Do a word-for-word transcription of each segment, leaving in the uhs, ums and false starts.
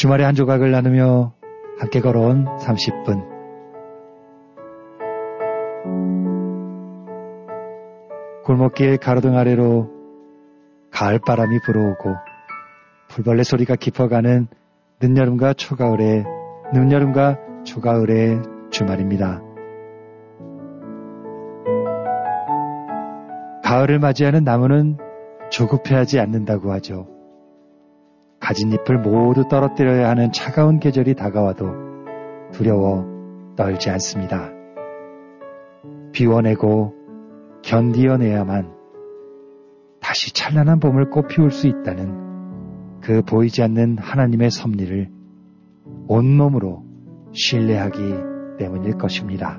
주말에 한 조각을 나누며 함께 걸어온 삼십 분. 골목길 가로등 아래로 가을바람이 불어오고 풀벌레 소리가 깊어가는 늦여름과 초가을의 늦여름과 초가을의 주말입니다. 가을을 맞이하는 나무는 조급해하지 않는다고 하죠. 가진 잎을 모두 떨어뜨려야 하는 차가운 계절이 다가와도 두려워 떨지 않습니다. 비워내고 견디어내야만 다시 찬란한 봄을 꽃피울 수 있다는 그 보이지 않는 하나님의 섭리를 온몸으로 신뢰하기 때문일 것입니다.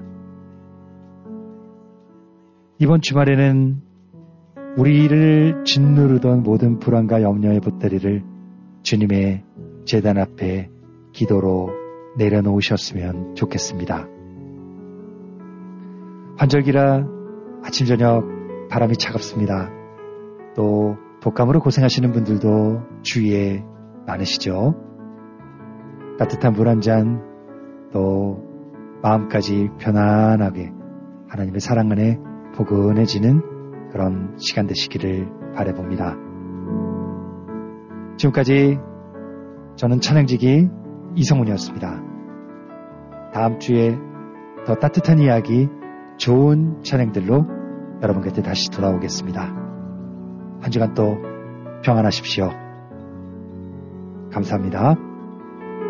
이번 주말에는 우리를 짓누르던 모든 불안과 염려의 보따리를 주님의 제단 앞에 기도로 내려놓으셨으면 좋겠습니다. 환절기라 아침 저녁 바람이 차갑습니다. 또 독감으로 고생하시는 분들도 주위에 많으시죠. 따뜻한 물 한 잔, 또 마음까지 편안하게 하나님의 사랑 안에 포근해지는 그런 시간 되시기를 바라봅니다. 지금까지 저는 찬양지기 이성훈이었습니다. 다음 주에 더 따뜻한 이야기, 좋은 찬양들로 여러분 곁에 다시 돌아오겠습니다. 한 주간 또 평안하십시오. 감사합니다.